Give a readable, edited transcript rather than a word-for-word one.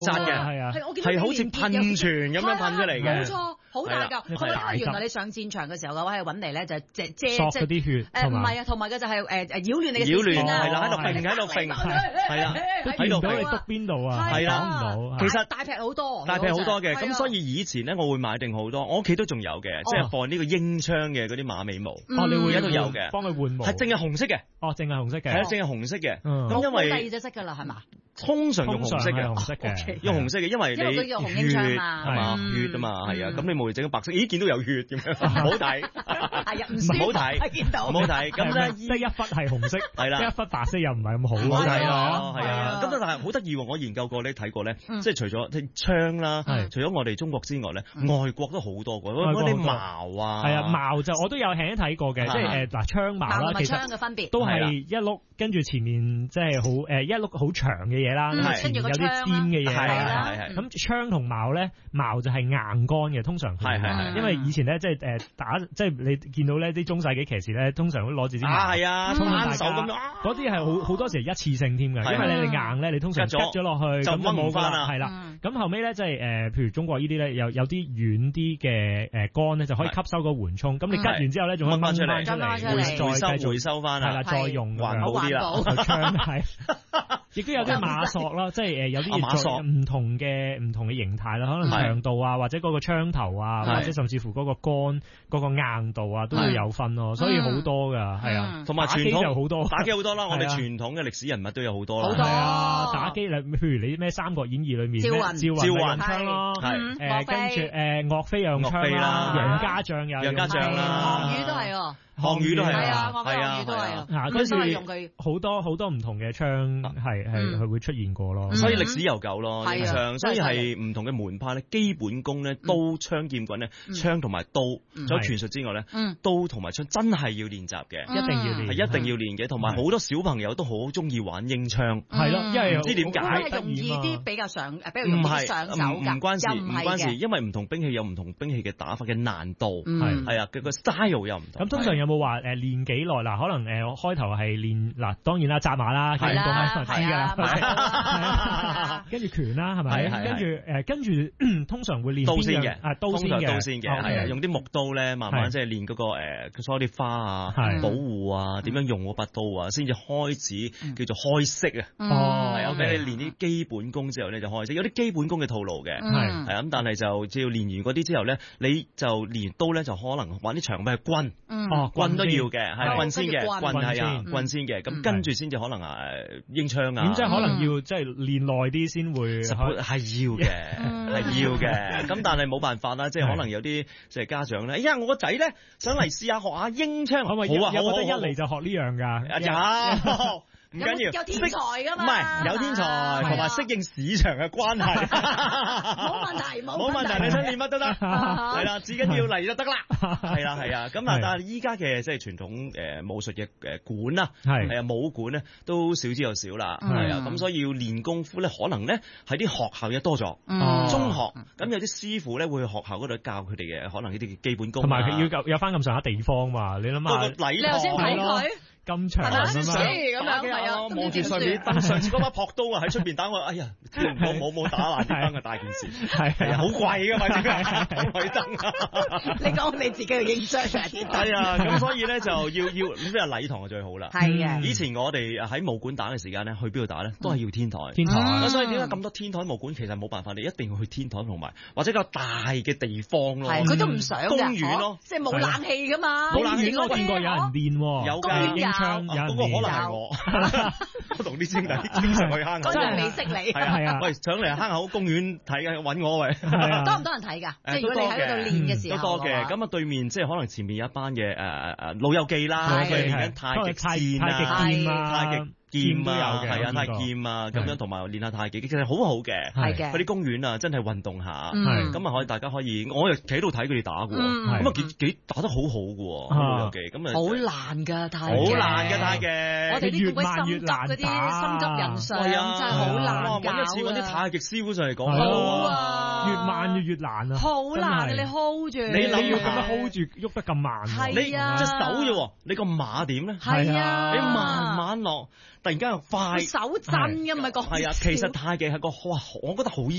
扎嘅， 係啊， 係好似噴泉咁樣噴出嚟嘅， 冇錯，好大嚿。同埋原來你上戰場嘅時候嘅話係揾嚟咧就遮索嗰啲血， 唔係啊，同埋嘅就係擾亂你嘅視線啦， 係啦，喺度揈，係啦， 喺度你篤邊度啊？ 係講唔到。 其實大劈好多嘅，咁所以以前咧我會買定好多，我屋企都仲有嘅，即係放呢個英槍嘅嗰啲馬尾毛， 你會而家都有嘅， 幫佢換毛， 係淨係紅色嘅， 淨係紅色嘅， 係淨係紅色嘅， 咁因為第二隻色㗎啦，係嘛？ 通常用紅色嘅，用紅色嘅，因為你血係嘛，血啊嘛，係啊，咁你冇整個白色，咦見到有血咁樣，唔好睇，唔好睇， 見到， 唔好睇，咁咧得一忽係紅色，係啦，一忽白色又唔係咁好， 唔好睇咯，係啊，咁但係好得意喎，我研究過咧，睇過咧，即係除咗槍啦，除咗我哋中國之外咧，外國都好多嘅，嗰啲矛啊， 係啊，矛就我都有輕輕睇過嘅，即係嗱槍矛啦，其實嘅分別都係一碌，跟住前面即係好一碌好長嘅嘢啦，跟住有啲尖嘅嘢啦，咁槍同矛咧，矛就係硬幹嘅，通常係，因為以前咧即係打，即係你見到咧啲中世紀騎士咧，通常都攞住啲矛， 係啊， 單手咁樣，嗰啲係好多時係一次性添嘅，因為你硬咧，你通常拮咗落去就掹冇翻啦， 係啦，咁後尾咧即係譬如中國呢啲咧有啲軟啲嘅桿咧就可以吸收個緩衝，咁你拮完之後咧仲可以掹出嚟，再繼續回收翻， 係啦，再用環保啲啦， 槍係。亦都有啲馬索啦，即係有啲馬索唔同嘅形態啦，可能長度啊，或者嗰個槍頭啊，或者甚至乎嗰個桿嗰個硬度啊，都會有分咯，所以好多噶，係啊， 同埋傳統就好多， 打機好多啦，我哋傳統嘅歷史人物都有好多啦， 係啊，打機譬如你咩《三國演義》裏面趙雲用槍咯，係跟住岳飛又用槍啦，楊家將又用槍啦， 項羽都係喎。 項羽都係啊，項羽都係啊， 跟住用佢好多唔同嘅槍係會出現過咯， 所以歷史悠久咯，槍，所以係唔同嘅門派咧，基本功咧，刀、槍、劍、棍咧，槍同埋刀，除咗傳術之外咧，刀同埋槍真係要練習嘅， 一定要練， 係一定要練嘅，同埋好多小朋友都好中意玩英槍， 係咯，因為唔知點解係容易啲，比較容易上手㗎， 唔關事，因為唔同兵器有唔同兵器嘅打法嘅難度，係啊，佢個 style 又唔同。 咁通常有冇話練幾耐嗱？可能開頭係練嗱，當然啦，紮馬啦，係啦，知㗎，跟住拳啦，係咪？跟住通常會練刀先嘅， 刀先嘅， 係啊，用啲木刀咧，慢慢即係練嗰個所有啲花啊、保護啊，點樣用嗰把刀啊，先至開始叫做開式啊。係啊，俾你練啲基本功之後咧就開始，有啲基本功嘅套路嘅，係咁，但係就只要練完嗰啲之後咧，你就練刀咧就可能玩啲長柄嘅棍，棍都要嘅，係棍先嘅，棍係啊，棍先嘅，咁跟住先至可能英槍啊， 咁即係可能要即係練耐啲先會係要嘅，係要嘅，咁但係冇辦法啦，即係可能有啲即係家長咧，哎呀我個仔咧想嚟試下學下英槍，好啊， 有得一嚟就學呢樣㗎， 有。唔緊要， 有天才㗎嘛？ 唔係有天才，同埋適應市場嘅關係。冇問題，你想練乜都得，係啦，只緊要嚟就得啦。係啊，咁但係依家嘅即係傳統武術嘅館啦，係啊武館咧都少之又少啦，係啊，咁所以要練功夫咧，可能咧喺啲學校嘢多咗，中學咁有啲師傅咧會去學校嗰度教佢哋嘅可能呢啲基本功， 同埋佢要有翻咁上下地方嘛，你諗下， 你頭先睇佢。 咁長啊嘛， 咁樣望住上面燈，上次嗰把撲刀啊喺出邊打我，哎呀，冇打爛啲燈啊，大件事，係好貴噶嘛，點解開燈？ 你講你自己嘅印象係點？ 係啊，咁所以咧就要咁咩禮堂就最好啦。 係嘅， 以前我哋喺武館打嘅時間咧，去邊度打咧，都係要天台。所以點解咁多天台武館？其實冇辦法，你一定要去天台同埋或者個大嘅地方咯。 係，佢都唔想公園咯， 即係冇冷氣噶嘛。 冇冷氣我見過有人練喎， 有㗎。嗰個可能係我同啲兄弟經常去坑口。 嗰陣未識你。 係啊，喂，上嚟坑口公園睇嘅，揾我喂。 多唔多人睇㗎？即係如果你喺度練嘅時候。 都多嘅，咁啊對面即係可能前面有一班嘅老友記啦，佢練緊太極劍啊，太極劍啊，係啊，太極劍啊，咁樣同埋練下太極，其實好好嘅。 係嘅。 嗰啲公園啊，真係運動下，咁啊大家可以，我又企喺度睇佢哋打嘅，咁啊幾打得好好嘅，老友記，咁啊。 好難㗎太極。 好難嘅太極。 我哋啲咁鬼心急嗰啲心急人上，真係好難搞。 揾一次揾啲太極師傅上嚟講。 好啊。 越慢越難啊。 好難啊！你 hold 住。 你要咁樣 hold 住，喐得咁慢。 係啊。 隻手啫喎，你個馬點咧？ 係啊。 你慢慢落，突然間又快。 手震㗎唔係講。 係啊，其實太極係個哇，我覺得好